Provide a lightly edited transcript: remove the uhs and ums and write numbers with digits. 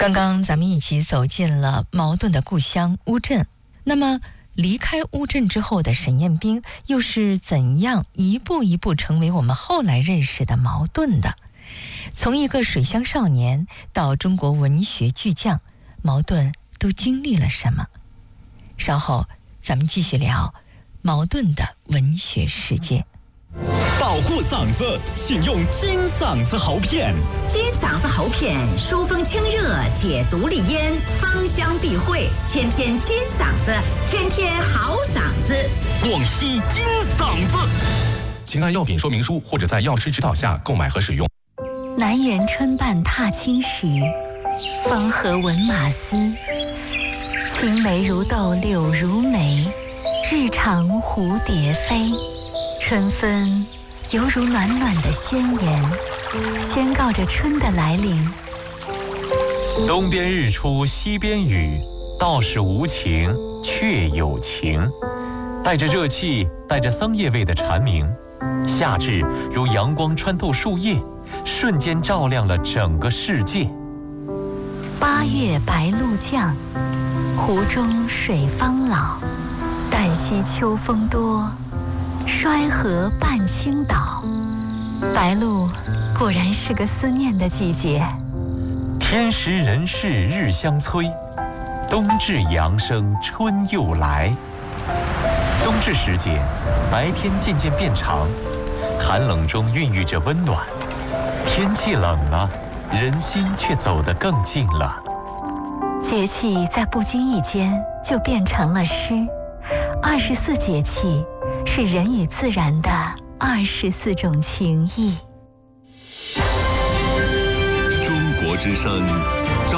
刚刚咱们一起走进了茅盾的故乡乌镇，那么离开乌镇之后的沈彦斌又是怎样一步一步成为我们后来认识的茅盾的？从一个水乡少年到中国文学巨匠，茅盾都经历了什么？稍后咱们继续聊茅盾的文学世界。 保护嗓子，请用金嗓子喉片。 金嗓子喉片疏风清热，解毒利咽，芳香避秽，天天金嗓子，天天好嗓子。 广西金嗓子，请按药品说明书或者在药师指导下购买和使用。 南园春半踏青时，风和闻马嘶。青梅如豆，柳如眉，日长蝴蝶飞。春分犹如暖暖的宣言，宣告着春的来临。 东边日出西边雨，道是无晴却有晴。带着热气，带着桑叶味的蝉鸣，夏至如阳光穿透树叶，瞬间照亮了整个世界。 八月白露降，湖中水方老。旦夕秋风多，衰河半倾倒。白露果然是个思念的季节。 天时人事日相催，冬至阳生春又来。冬至时节，白天渐渐变长，寒冷中孕育着温暖。天气冷了，人心却走得更近了。 节气在不经意间就变成了诗。24节气是人与自然的24种情谊。 中国之声。